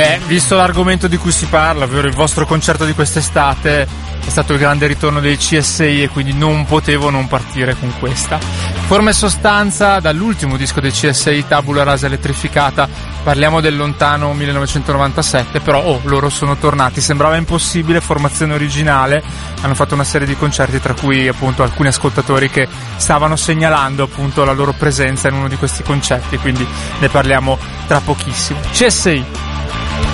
Beh, visto l'argomento di cui si parla, ovvero il vostro concerto di quest'estate, è stato il grande ritorno dei CSI e quindi non potevo non partire con questa. Forma e sostanza, dall'ultimo disco dei CSI, Tabula Rasa Elettrificata, parliamo del lontano 1997, però loro sono tornati, sembrava impossibile, formazione originale, hanno fatto una serie di concerti tra cui appunto alcuni ascoltatori che stavano segnalando appunto la loro presenza in uno di questi concerti, quindi ne parliamo tra pochissimo. CSI.